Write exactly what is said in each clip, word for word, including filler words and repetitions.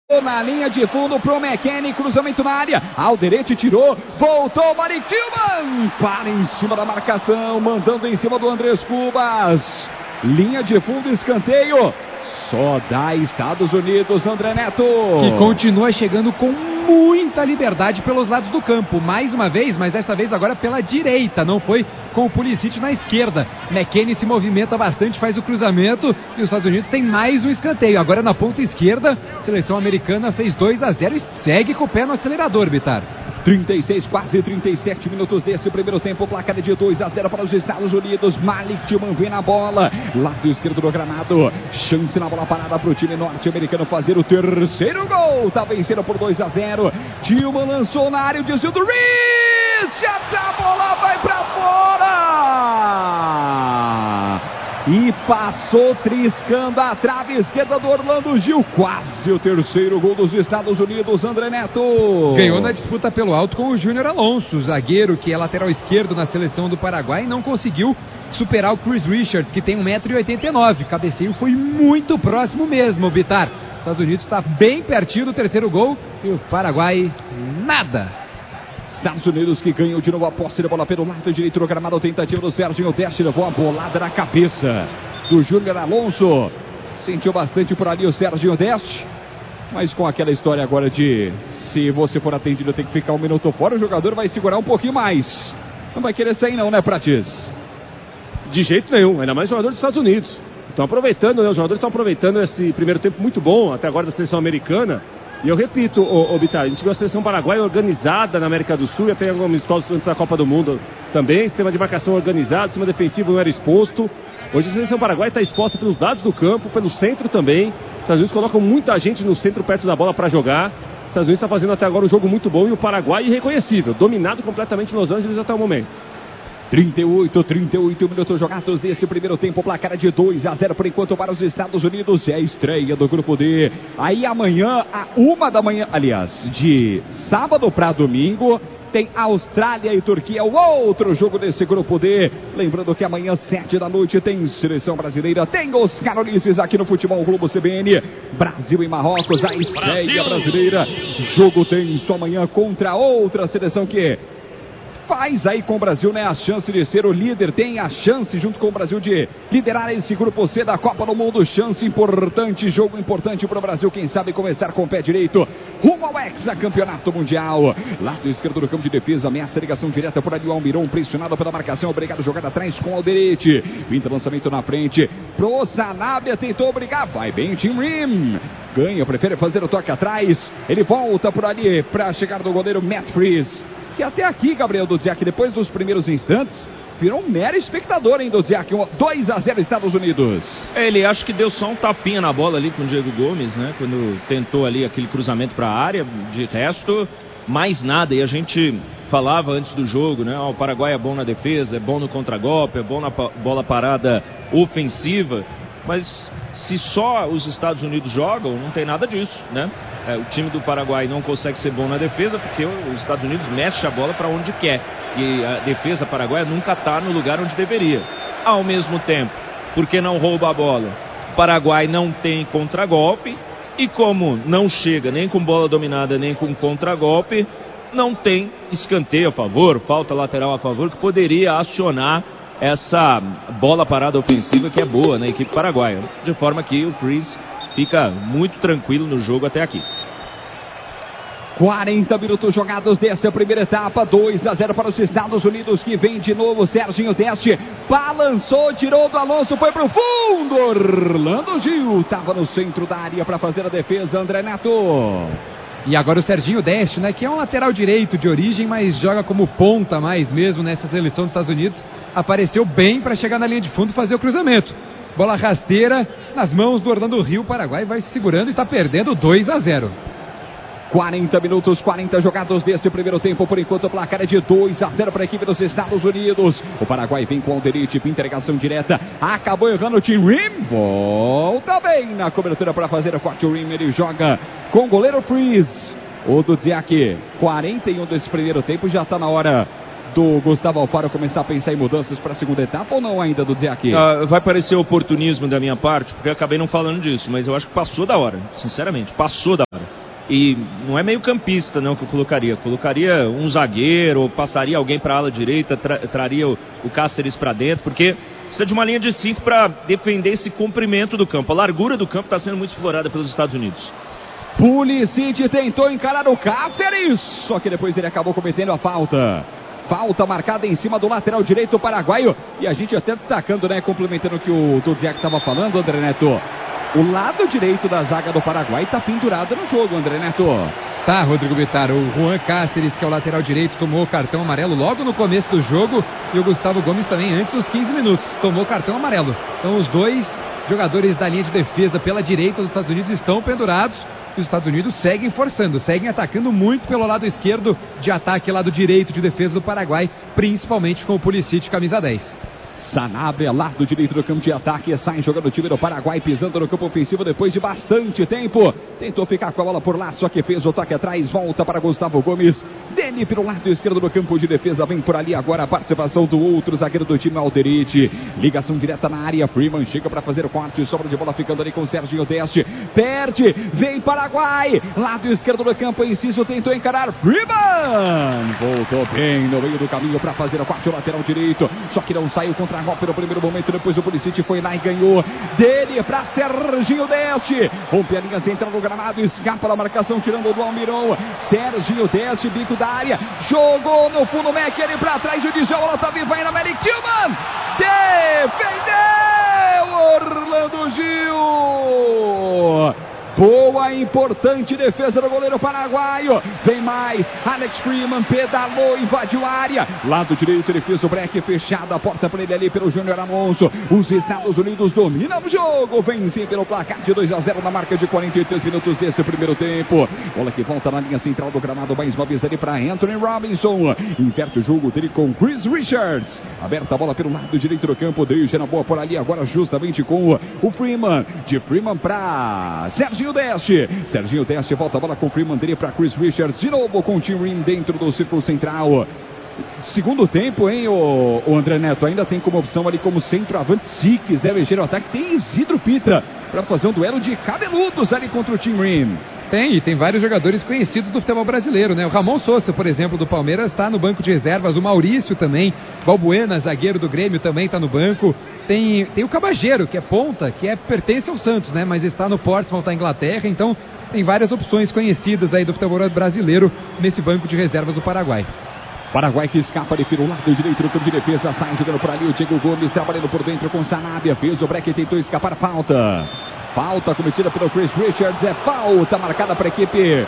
Na linha de fundo pro McKennie, cruzamento na área, Alderete tirou, voltou, Malik Tillman, para em cima da marcação, mandando em cima do Andrés Cubas, linha de fundo, escanteio, só dá Estados Unidos, André Neto. Que continua chegando com muita liberdade pelos lados do campo, mais uma vez, mas dessa vez agora pela direita, não foi com o Pulisic na esquerda. McKennie se movimenta bastante, faz o cruzamento e os Estados Unidos tem mais um escanteio. Agora na ponta esquerda, a seleção americana fez dois a zero e segue com o pé no acelerador, Bitar. trinta e seis, quase trinta e sete minutos desse primeiro tempo, placar de dois a zero para os Estados Unidos. Malik Tillman vem na bola, lado esquerdo do gramado, chance na bola parada para o time norte-americano fazer o terceiro gol, tá vencendo por dois a zero. Tillman lançou na área, o desvio do Reese, a bola vai para fora e passou triscando a trave esquerda do Orlando Gil, quase o terceiro gol dos Estados Unidos, André Neto. Ganhou na disputa pelo alto com o Júnior Alonso, zagueiro que é lateral esquerdo na seleção do Paraguai, e não conseguiu superar o Chris Richards, que tem um metro e oitenta e nove. Cabeceio foi muito próximo mesmo, Bitar. Os Estados Unidos está bem pertinho do terceiro gol e o Paraguai nada. Estados Unidos que ganham de novo a posse da bola pelo lado direito do gramado, tentativa do Serginho Deste, levou a bolada na cabeça do Júnior Alonso, sentiu bastante por ali o Serginho Deste, mas com aquela história agora de se você for atendido tem que ficar um minuto fora, o jogador vai segurar um pouquinho mais, não vai querer sair não, né, Prates? De jeito nenhum, ainda mais jogador dos Estados Unidos. Estão aproveitando, né? Os jogadores estão aproveitando esse primeiro tempo muito bom até agora da seleção americana. E eu repito, ô, ô Bitar, a gente viu a seleção paraguaia organizada na América do Sul, e até alguns amistosos antes da Copa do Mundo também, sistema de marcação organizado, sistema defensivo não era exposto. Hoje a seleção paraguaia está exposta pelos lados do campo, pelo centro também. Os Estados Unidos colocam muita gente no centro perto da bola para jogar. Os Estados Unidos está fazendo até agora um jogo muito bom e o Paraguai irreconhecível, dominado completamente em Los Angeles até o momento. trinta e oito, trinta e oito minutos jogados nesse primeiro tempo, placar de dois a zero por enquanto para os Estados Unidos, é a estreia do Grupo D. Aí amanhã, a uma da manhã, aliás, de sábado para domingo, tem Austrália e Turquia, o outro jogo desse Grupo D. Lembrando que amanhã, sete da noite, tem Seleção Brasileira, tem os Carolices aqui no Futebol Globo C B N. Brasil e Marrocos, a estreia Brasil brasileira. Jogo tenso amanhã contra outra seleção que faz aí com o Brasil, né, a chance de ser o líder, tem a chance junto com o Brasil de liderar esse grupo C da Copa do Mundo, chance importante, jogo importante para o Brasil, quem sabe começar com o pé direito, rumo ao hexacampeonato mundial. Lado esquerdo do campo de defesa, ameaça, ligação direta por ali, o Almiron pressionado pela marcação, obrigado, jogada atrás com o Alderete, pinta lançamento na frente, pro Sanabria, tentou brigar, vai bem Tim Rim, ganha, prefere fazer o toque atrás, ele volta por ali para chegar do goleiro Matt Freeze. E até aqui, Gabriel Dudziak, depois dos primeiros instantes, virou um mero espectador, hein, Dudziak? dois a zero Estados Unidos. Ele acho que deu só um tapinha na bola ali com o Diego Gomes, né? Quando tentou ali aquele cruzamento para a área. De resto, mais nada. E a gente falava antes do jogo, né? Oh, o Paraguai é bom na defesa, é bom no contragolpe, é bom na bola parada ofensiva. Mas se só os Estados Unidos jogam, não tem nada disso, né? É, o time do Paraguai não consegue ser bom na defesa porque os Estados Unidos mexe a bola para onde quer. E a defesa paraguaia nunca está no lugar onde deveria. Ao mesmo tempo, porque não rouba a bola, o Paraguai não tem contragolpe. E como não chega nem com bola dominada, nem com contragolpe, não tem escanteio a favor, falta lateral a favor, que poderia acionar essa bola parada ofensiva que é boa na equipe paraguaia. De forma que o Freeze fica muito tranquilo no jogo até aqui. quarenta minutos jogados dessa primeira etapa, dois a zero para os Estados Unidos, que vem de novo, Serginho Deste, balançou, tirou do Alonso, foi pro fundo, Orlando Gil, estava no centro da área para fazer a defesa, André Neto. E agora o Serginho Deste, né, que é um lateral direito de origem, mas joga como ponta mais mesmo nessa seleção dos Estados Unidos, apareceu bem para chegar na linha de fundo e fazer o cruzamento. Bola rasteira nas mãos do Orlando Rio, o Paraguai vai se segurando e está perdendo dois a zero. quarenta minutos, quarenta jogados desse primeiro tempo, por enquanto o placar é de dois a zero para a equipe dos Estados Unidos. O Paraguai vem com o Alderete, interrogação direta, acabou errando o Tim Rim, volta bem na cobertura para fazer o corte, o Rim, ele joga com o goleiro Freeze. O Dudziak, quarenta e um desse primeiro tempo, já está na hora do Gustavo Alfaro começar a pensar em mudanças para a segunda etapa ou não ainda, Dudziak? Ah, vai parecer oportunismo da minha parte, porque eu acabei não falando disso, mas eu acho que passou da hora, sinceramente, passou da hora. E não é meio campista não que eu colocaria. Colocaria um zagueiro, ou passaria alguém para a ala direita, tra traria o, o Cáceres para dentro, porque precisa de uma linha de cinco para defender esse comprimento do campo. A largura do campo está sendo muito explorada pelos Estados Unidos. Pulisic tentou encarar o Cáceres, só que depois ele acabou cometendo a falta. Falta marcada em cima do lateral direito paraguaio. E a gente até destacando, né, complementando o que o Dudziak estava falando, André Neto. O lado direito da zaga do Paraguai está pendurado no jogo, André Neto. Tá, Rodrigo Bittar, o Juan Cáceres, que é o lateral direito, tomou cartão amarelo logo no começo do jogo. E o Gustavo Gomes também antes dos quinze minutos, tomou cartão amarelo. Então os dois jogadores da linha de defesa pela direita dos Estados Unidos estão pendurados. Os Estados Unidos seguem forçando, seguem atacando muito pelo lado esquerdo de ataque, lado direito de defesa do Paraguai, principalmente com o Pulisic, camisa dez. Sanabria, lado direito do campo de ataque, sai jogando o time do Paraguai, pisando no campo ofensivo depois de bastante tempo. Tentou ficar com a bola por lá, só que fez o toque atrás, volta para Gustavo Gomes. Dele pelo lado esquerdo do campo de defesa, vem por ali agora a participação do outro zagueiro do time, Alderete. Ligação direta na área, Freeman chega para fazer o corte, sobra de bola ficando ali com o Serginho Deste. Perde, vem Paraguai, lado esquerdo do campo, Inciso tentou encarar, Freeman voltou bem no meio do caminho para fazer o corte lateral direito, só que não saiu contra a pelo primeiro momento, depois o Pulisic foi lá e ganhou dele para Serginho Deste, rompe a linha central do gramado, escapa da marcação, tirando do Almirão. Serginho Deste, bico da área, jogou no fundo, Mac, ele para trás, o Djalma, ela tá viva ainda, Merrick Tillman defendeu Orlando Gil. Boa, importante defesa do goleiro paraguaio. Vem mais, Alex Freeman pedalou, invadiu a área. Lado direito, ele fez o break fechado. A porta para ele ali pelo Júnior Alonso. Os Estados Unidos dominam o jogo. Vencem pelo placar de dois a zero na marca de quarenta e três minutos desse primeiro tempo. Bola que volta na linha central do gramado. Mais uma vez ali para Anthony Robinson. Inverte o jogo dele com Chris Richards. Aberta a bola pelo lado direito do campo. Deixa na boa por ali agora justamente com o Freeman. De Freeman para Serginho Deste. Serginho Deste volta a bola com o Freeman dele para Chris Richards. De novo com o Tim Rim dentro do círculo central. Segundo tempo, hein, o, o André Neto ainda tem como opção ali como centroavante, se quiser mexer o ataque, tem Isidro Pitra para fazer um duelo de cabeludos ali contra o Tim Rim. Tem, e tem vários jogadores conhecidos do futebol brasileiro, né? O Ramon Sousa, por exemplo, do Palmeiras, está no banco de reservas. O Maurício também. Balbuena, zagueiro do Grêmio, também está no banco. Tem, tem o Cabageiro, que é ponta, que é, pertence ao Santos, né? Mas está no Portsmouth, da Inglaterra. Então, tem várias opções conhecidas aí do futebol brasileiro nesse banco de reservas do Paraguai. Paraguai que escapa ali pelo lado direito do campo de defesa, sai jogando por ali o Diego Gomes, trabalhando por dentro com Sanabria, fez o break e tentou escapar, falta. Falta cometida pelo Chris Richards, é falta marcada para a equipe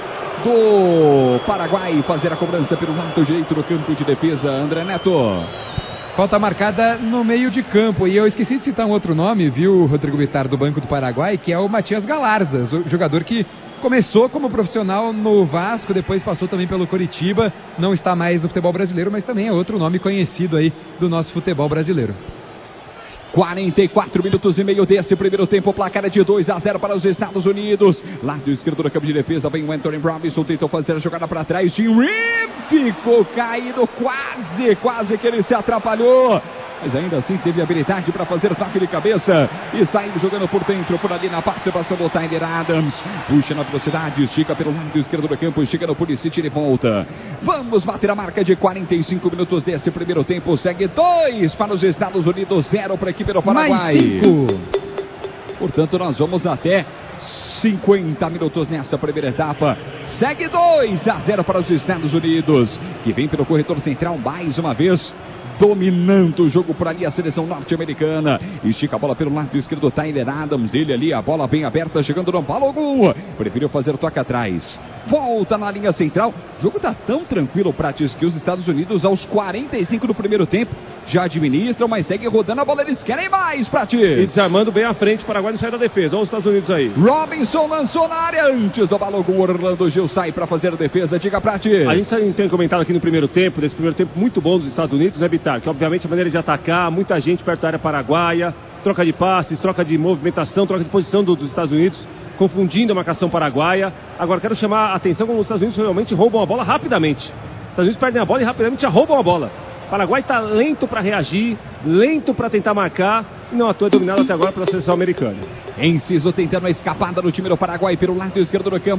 do Paraguai fazer a cobrança pelo lado direito do campo de defesa, André Neto. Falta marcada no meio de campo. E eu esqueci de citar um outro nome, viu, Rodrigo Bittar, do Banco do Paraguai, que é o Matias Galarza, o jogador que começou como profissional no Vasco, depois passou também pelo Coritiba, não está mais no futebol brasileiro, mas também é outro nome conhecido aí do nosso futebol brasileiro. quarenta e quatro minutos e meio desse primeiro tempo, placar é de dois a zero para os Estados Unidos. Lado esquerdo do campo de defesa, vem o Anthony Robinson, tentou fazer a jogada para trás, Tim Rim ficou caído, quase, quase que ele se atrapalhou. Mas ainda assim teve habilidade para fazer toque de cabeça e saindo jogando por dentro, por ali na participação do Tyler Adams. Puxa na velocidade, estica pelo lado esquerdo do campo, chega no Pulisic e ele volta. Vamos bater a marca de quarenta e cinco minutos desse primeiro tempo. Segue dois para os Estados Unidos, zero para a equipe do Paraguai. Mais cinco. Portanto, nós vamos até cinquenta minutos nessa primeira etapa. Segue dois a zero para os Estados Unidos, que vem pelo corredor central mais uma vez, dominando o jogo por ali a seleção norte-americana. Estica a bola pelo lado esquerdo, Tyler Adams, dele ali, a bola bem aberta, chegando no Balogun. Preferiu fazer o toque atrás. Volta na linha central. O jogo tá tão tranquilo, Prates, que os Estados Unidos, aos quarenta e cinco do primeiro tempo, já administram, mas segue rodando a bola. Eles querem mais, Prates. E desarmando bem à frente, o Paraguai não sai da defesa. Olha os Estados Unidos aí. Robinson lançou na área antes do Balogun. Orlando Gil sai para fazer a defesa. Diga, Prates. A gente tem comentado aqui no primeiro tempo, desse primeiro tempo muito bom dos Estados Unidos, né, Bittar? Que obviamente a maneira de atacar, muita gente perto da área paraguaia, troca de passes, troca de movimentação, troca de posição do, dos Estados Unidos, confundindo a marcação paraguaia. Agora quero chamar a atenção como os Estados Unidos realmente roubam a bola rapidamente. Os Estados Unidos perdem a bola e rapidamente já roubam a bola. O Paraguai está lento para reagir, lento para tentar marcar, e não atua dominado até agora pela seleção americana. Enciso tentando a escapada do time do Paraguai pelo lado esquerdo do campo.